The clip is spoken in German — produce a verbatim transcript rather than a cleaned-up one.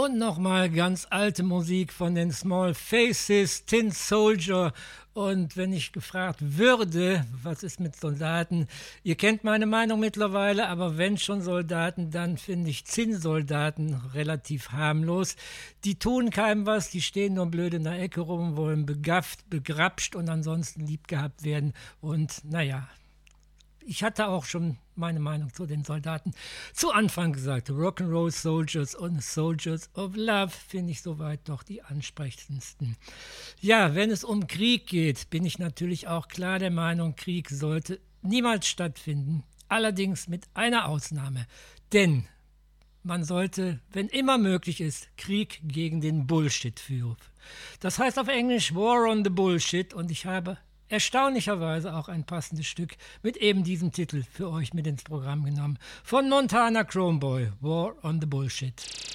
Und nochmal ganz alte Musik von den Small Faces, Tin Soldier. Und wenn ich gefragt würde, was ist mit Soldaten? Ihr kennt meine Meinung mittlerweile, aber wenn schon Soldaten, dann finde ich Zinnsoldaten relativ harmlos. Die tun keinem was, die stehen nur blöd in der Ecke rum, wollen begafft, begrapscht und ansonsten lieb gehabt werden. Und naja, ich hatte auch schon meine Meinung zu den Soldaten zu Anfang gesagt. Rock'n'Roll Soldiers und Soldiers of Love finde ich soweit doch die ansprechendsten. Ja, wenn es um Krieg geht, bin ich natürlich auch klar der Meinung, Krieg sollte niemals stattfinden. Allerdings mit einer Ausnahme. Denn man sollte, wenn immer möglich ist, Krieg gegen den Bullshit führen. Das heißt auf Englisch War on the Bullshit und ich habe erstaunlicherweise auch ein passendes Stück mit eben diesem Titel für euch mit ins Programm genommen. Von Montana Chromeboy, War on the Bullshit.